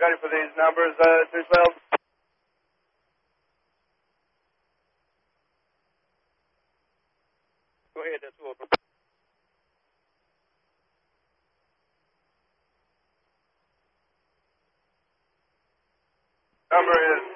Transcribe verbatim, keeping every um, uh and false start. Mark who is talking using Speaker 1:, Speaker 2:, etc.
Speaker 1: Ready for these numbers, uh, two twelve? Go ahead, that's over. Number is